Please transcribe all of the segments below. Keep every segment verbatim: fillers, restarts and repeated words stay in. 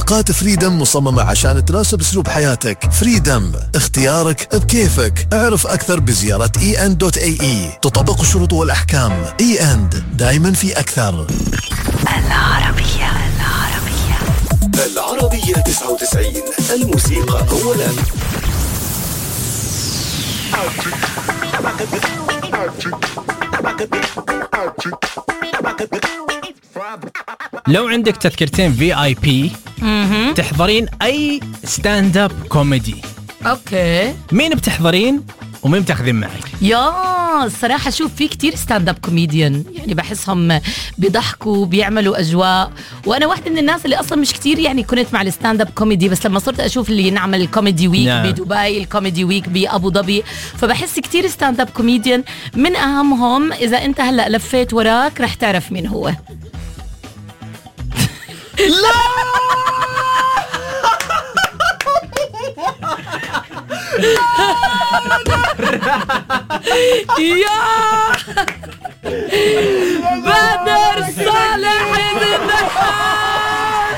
باقات فريدم مصممة عشان تناسب اسلوب حياتك. فريدم، اختيارك بكيفك. اعرف اكثر بزيارة اي اند دوت اي اي. تطبق الشروط والاحكام. اي اند، دائما في اكثر. العربية العربية العربية تسعة وتسعين. الموسيقى أولا. لو عندك تذكرتين في اي بي تحضرين اي ستاند اب كوميدي، اوكي، مين بتحضرين ومين بتاخذين معك؟ يا الصراحة شوف في كتير ستاند اب كوميديان، يعني بحسهم بيضحكوا بيعملوا أجواء، وأنا واحدة من الناس اللي أصلا مش كتير يعني كنت مع الستاند اب كوميدي، بس لما صرت أشوف اللي نعمل الكوميدي ويك نعم. بدبي، الكوميدي ويك بأبو ظبي، فبحس كتير ستاند اب كوميديان. من أهمهم إذا أنت هلأ لفيت وراك رح تعرف مين هو. لا يا بدر صالح بن نحاس.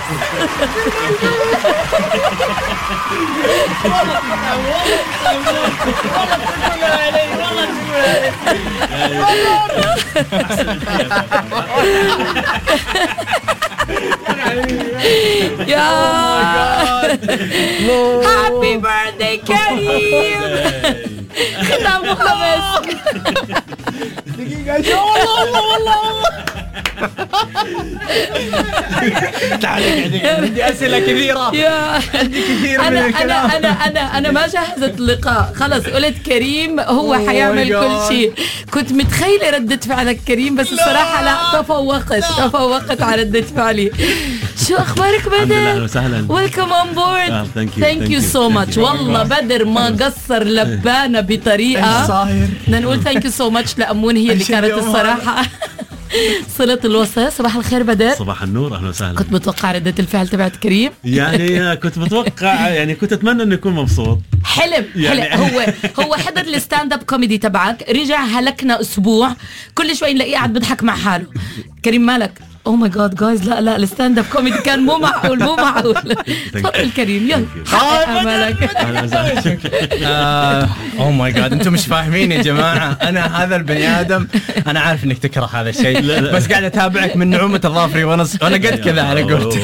يا هابي بيرثدي كريم. ختام خمس دقيقة. والله والله والله تعالي عندي أسئلة كثيرة. عندي كثير من أنا الكلام. أنا أنا أنا أنا ما جهزت اللقاء خلص، قلت كريم هو حيعمل كل شيء. كنت متخيلة ردة فعلك كريم، بس الصراحة لا، تفوقت تفوقت على ردة فعلي. شو أخبارك بدر؟ أهلا وسهلا. ويلكم أون بورد. ثانك يو سو ماتش. والله بدر ما قصر لبانا بطريقة. بدنا نقول ثانك يو سو ماتش لأمون، هي اللي كانت الصراحة صلة الوصل. صباح الخير بدر. صباح النور، أهلا وسهلا. كنت متوقع ردة الفعل تبعت كريم؟ يعني كنت متوقع، يعني كنت أتمنى إنه يكون مبسوط. حلم يعني حلم. هو هو حضر الستاند اب كوميدي تبعك، رجع هلكنا أسبوع، كل شوي نلاقيه قاعد بضحك مع حاله. كريم مالك؟ اوه ماي جاد جايز، لا لا الستاند اب كوميدي كان مو معقول مو معقول. تفضل كريم يلا حقق امالك. اوه ماي جاد، انتم مش فاهمين يا جماعه، انا هذا البني ادم انا عارف انك تكره هذا الشيء، بس قاعد اتابعك من نعومه الظافري وانا وانا قد كذا على قولتي.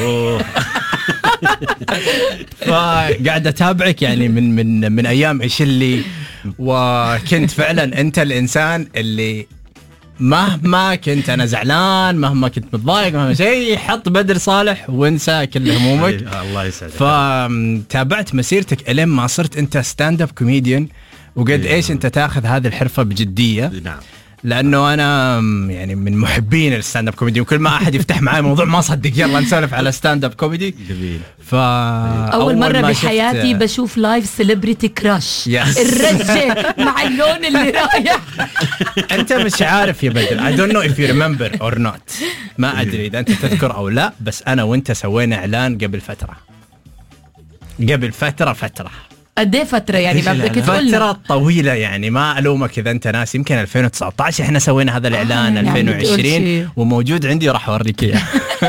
فقاعد اتابعك يعني من من من ايام عشلي، وكنت فعلا انت الانسان اللي مهما كنت أنا زعلان، مهما كنت متضايق، مهما شيء، حط بدر صالح وانسى كل همومك. الله يسعدك. فتابعت مسيرتك ألين ما صرت أنت ستاند اب كوميديان، وقد إيش أنت تاخذ هذه الحرفة بجدية. نعم. لأنه أنا يعني من محبين الستاند اب كوميدي، وكل ما أحد يفتح معي موضوع ما صدق يلا نسولف على ستاند اب كوميدي. جميل. فأول مرة بحياتي بشوف لايف سيلبريتي كراش. الرجة مع اللون اللي رايح. أنت مش عارف يا بدر، I don't know if you remember or not، ما أدري إذا أنت تذكر أو لا، بس أنا وأنت سوينا إعلان قبل فترة قبل فترة فترة قد ايه فترة يعني؟ ما بدك تقول فترة طويلة يعني، ما ألومك إذا أنت ناس، يمكن ألفين وتسعة عشر إحنا سوينا هذا الإعلان. آه ألفين وعشرين وموجود عندي راح أوريك إياه.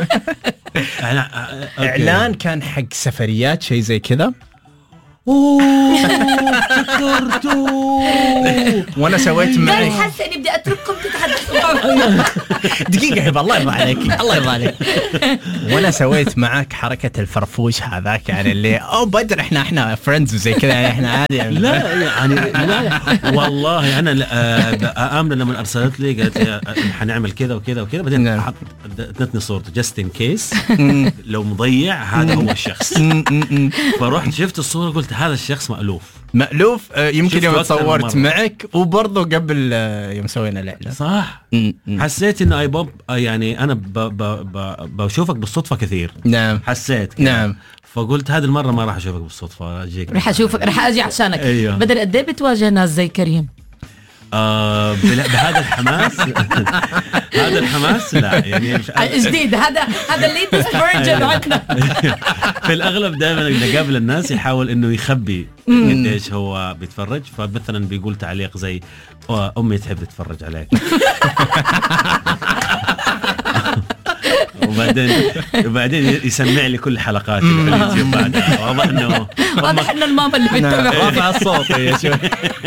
إعلان كان حق سفريات شيء زي كذا. اوه فكرتو وانا سويت معي. قال حاسه اني بدي اترككم تتحدثوا. دقيقه هبه، الله يرضى عليك الله يرضى عليك. وانا سويت معك حركه الفرفوش هذاك، يعني اللي او بدر احنا احنا فريندز وزي كذا، يعني احنا عادي يعني. لا يعني لا والله انا امنه لما ارسلت لي قالت لي حنعمل كذا وكذا وكذا، بعدين ادتني صورته جاست ان كيس لو مضيع هذا هو الشخص. فرحت شفت الصوره قلت هذا الشخص مألوف مألوف. يمكن يوم صورت معك وبرضه قبل يوم سوينا الإعلان صح. حسيت إنه أي بوب يعني أنا ب ب ب بشوفك بالصدفة كثير. نعم حسيت كده. نعم. فقلت هذه المرة ما راح أشوفك بالصدفة، أجيك راح أشوفك، راح أجي عشانك. أيوه. بدل قد إيه بتواجه ناس زي كريم؟ آه بهذا الحماس. هذا الحماس لا يعني جديد، هذا هذا اللي تسبرجن عندنا. في الأغلب دائما إذا قابل الناس يحاول إنه يخبي قديش هو بيتفرج، فمثلا بيقول تعليق زي أمي تحب تتفرج عليك. وبعدين وبعدين يسمع لي كل حلقاتي على اليوتيوب بعدها. واضح انه واضح ان الماما اللي بتتابع رافع الصوت يا شو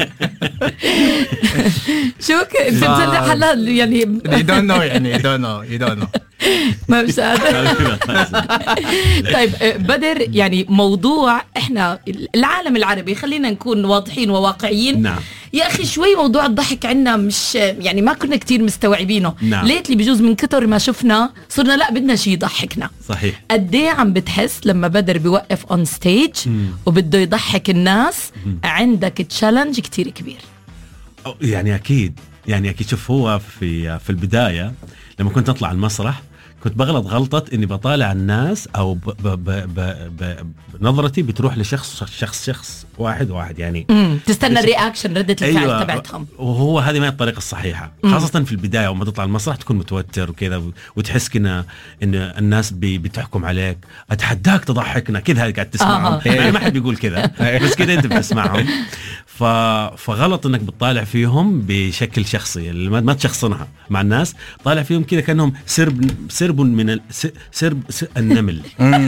شو بتنزل حلال يعني you don't know يعني you don't know you don't know ما مش قادر. طيب بدر، يعني موضوع احنا العالم العربي خلينا نكون واضحين وواقعيين. نعم. يا اخي شوي موضوع الضحك عنا مش يعني ما كنا كتير مستوعبينه. نعم. ليتلي بجوز من كتر ما شفنا صرنا لا بدنا شيء يضحكنا. صحيح. قد ايه عم بتحس لما بدر بيوقف اون ستيج وبده يضحك الناس؟ عندك تشالنج كتير كبير. يعني اكيد يعني اكيد شوف، هو في في البدايه لما كنت اطلع المسرح كنت بغلط غلطة إني بطالع الناس أو ب ب ب ب ب نظرتي بتروح لشخص شخص شخص واحد واحد يعني امم تستنى الرياكشن ردة الفعل أيوة تبعتهم، وهو هذه ما هي الطريقة الصحيحة. مم. خاصة في البداية وما تطلع المسرح تكون متوتر وكذا وتحس كنا إن الناس بي بتحكم عليك، أتحداك تضحكنا كذا، هذه قاعد تسمعهم. آه. يعني ما حد بيقول كذا بس كذا أنت بتسمعهم. ف... فغلط انك بتطالع فيهم بشكل شخصي، ما تشخصنها مع الناس، طالع فيهم كذا كانهم سرب سرب من ال... سرب النمل.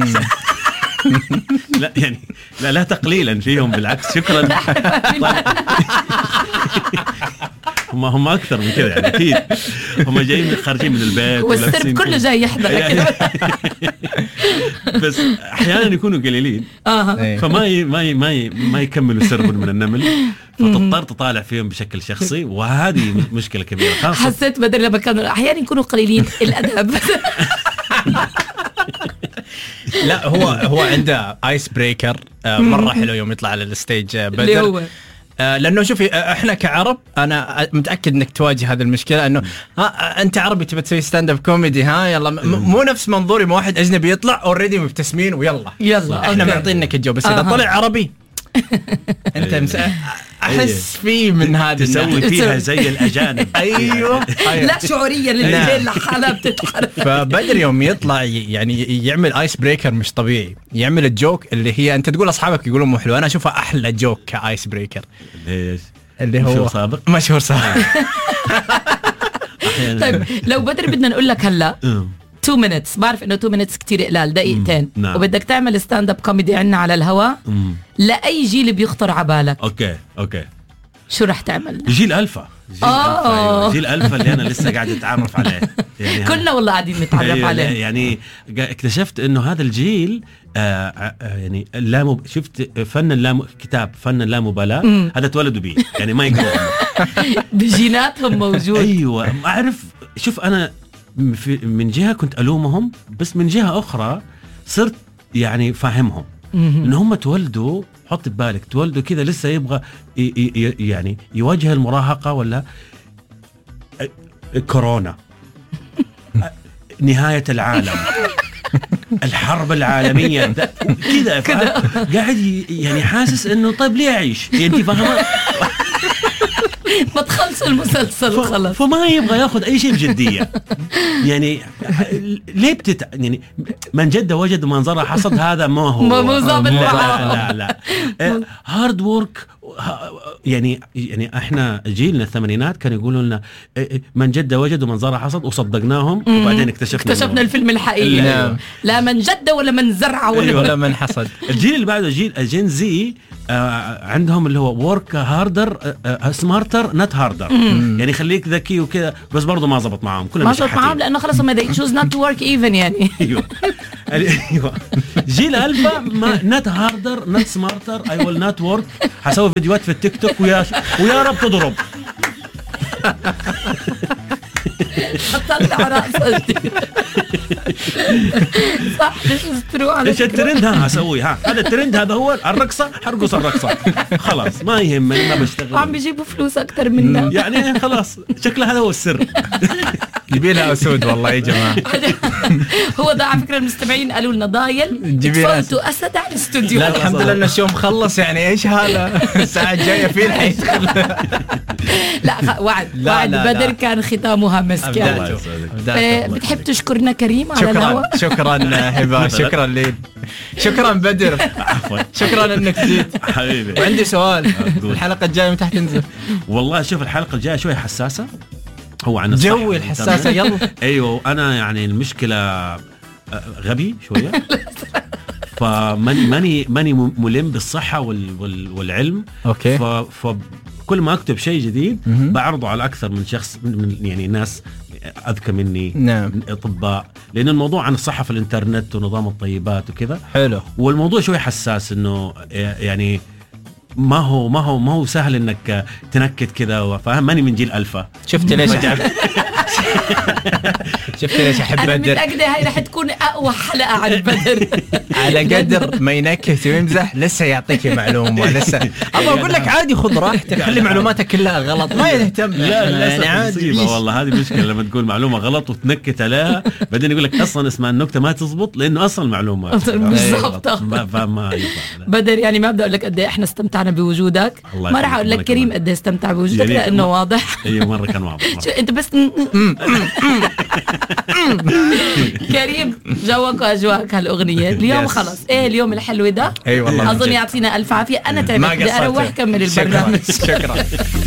لا يعني لا لا تقليلا فيهم، بالعكس شكرا. هم هم اكثر من كذا يعني، اكيد هم جايين خارجين من البيت والسرب كله جاي يحضر. بس احيانا يكونوا قليلين فما ي... ما ي... ما ي... ما يكملوا سرب من النمل، فتضطر تطالع فيهم بشكل شخصي، وهذه مشكله كبيره. خاصة حسيت بدل لما كانوا احيانا يكونوا قليلين الادب. لا هو هو عنده ايس بريكر مره حلو يوم يطلع على الستيج بدر، هو لانه شوفي احنا كعرب انا متاكد انك تواجه هذه المشكله، انه ها انت عربي تبي تسوي ستاند اب كوميدي، ها يلا مو نفس منظوري ما واحد اجنبي يطلع اوريدي مبتسمين ويلا يلا احنا معطينك الجو، بس اذا طلع عربي انت مس... احس فيه من هذه تسوي فيها زي الاجانب. ايوه لا شعوريا الليل لحالها بتتحرك. فبدر يوم يطلع يعني يعمل ايس بريكر مش طبيعي، يعمل الجوك اللي هي انت تقول اصحابك يقولون مو حلو، انا اشوفها احلى جوك كايس بريكر. ليش؟ اللي هو مشهور سابق مشهور سابق. طيب لو بدر بدنا نقول لك هلا تو مينتس، بعرف انه تو مينتس كتير قلال، دقيقتين، نعم. وبدك تعمل ستاند اب كوميدي عنا على الهواء لاي جيل بيخطر على بالك، اوكي اوكي شو رح تعمل؟ جيل الفا. جيل الفا أيوة. جيل الفا اللي انا لسه قاعد اتعرف عليه يعني. كلنا والله قاعدين نتعرف أيوة عليه يعني. اكتشفت انه هذا الجيل آه آه يعني لا مب... شفت فن اللام كتاب فن اللامبالاه، هذا تولدوا به يعني ما يقرأوا بجيناتهم موجود. ايوه اعرف. شوف انا من جهه كنت الومهم، بس من جهه اخرى صرت يعني فاهمهم ان هم تولدوا، حط ببالك تولدوا كذا لسه يبغى ي... ي... يعني يواجه المراهقه ولا كورونا، نهايه العالم، الحرب العالميه كذا، قاعد يعني حاسس انه طيب ليه اعيش؟ انت فاهمه؟ ما تخلص المسلسل خلص. فما يبغى ياخذ اي شيء بجديه يعني. ليه بتت يعني من جد وجد منظره حصد، هذا ما هو مو ظابط. لا لا لا هارد وورك يعني. يعني احنا جيلنا الثمانينات كانوا يقولوا لنا من جد وجد ومنظره حصد، وصدقناهم، وبعدين اكتشفنا اكتشفنا الفيلم الحقيقي. لا, لا من جد ولا من زرع ولا, ولا من حصد. الجيل اللي بعده جيل الجين زي آه عندهم اللي هو وورك هاردر سمارتر نت هاردر، يعني خليك ذكي وكذا، بس برضه ما زبط معهم، كلنا ما زبط معهم لانه خلص هم they choose not to work even يعني. ايوه ايوه. جيل الفا نت هاردر نت سمارتر اي ويل نوت ورك، حسوي فيديوهات في التيك توك ويا ويا رب تضرب. حطلع راسه صح. ايش الترند؟ ها اسوي ها هذا الترند، هذا هو الرقصه، حرقص الرقصه خلاص، ما يهمني ما بشتغل، عم بيجيبوا فلوس اكثر منا يعني خلاص. شكله هذا هو السر. جيبي لها اسود والله يا جماعه. هو ده على فكره المستمعين قالوا لنا ضايل تفوتوا اسد على الاستوديو. لا الحمد لله ان الشو مخلص يعني. ايش هذا الساعه الجايه في الحين؟ لا وعد وعد بدر كان ختامها مسك يعني. بتحب تشكرنا كريم على الهواء؟ شكرا هبه، شكرا ليل، شكرا بدر، شكرا انك جيت حبيبي. وعندي سؤال، الحلقه الجايه متى حتنزل؟ والله شوف الحلقه الجايه شوي حساسه، هو عن جوي الحساسه. يلا ايوه انا يعني المشكله غبي شويه. فماني ماني ماني ملم بالصحه وال وال والعلم. اوكي. ف فكل ما اكتب شيء جديد بعرضه على اكثر من شخص، من يعني ناس اذكى مني، نعم، اطباء، لان الموضوع عن الصحه في الانترنت ونظام الطيبات وكذا. حلو. والموضوع شوي حساس، انه يعني ما هو ما هو ما هو سهل انك تنكت كذا، فاهم؟ ماني من جيل الفا. شفت ليش شفت ليش احب انا بدر؟ متاكده هاي رح تكون اقوى حلقه عن بدر. على قدر ما ينكت ويمزح لسه يعطيك معلومه، لسه ابغى اقول لك عادي خذ راحتك، خلي معلوماتك كلها غلط ما يهتم. لا لا عادي والله، هذه مشكله لما تقول معلومه غلط وتنكت عليها بعدين يقول لك اصلا اسمها النكته ما تزبط لانه اصلا المعلومه بالضبط. فما بدر يعني ما بدي اقول لك قد ايه احنا استمتعنا بوجودك، ما راح اقول لك كريم قد ايه استمتع بوجودك لانه واضح. اي مره كان واضح. انت بس كريم جوك واجواك هالاغنيه اليوم خلص. ايه اليوم الحلو ده. اي والله اظن يعطينا الف عافيه. انا تعبت بدي اروح كمل البرنامج. شكرا.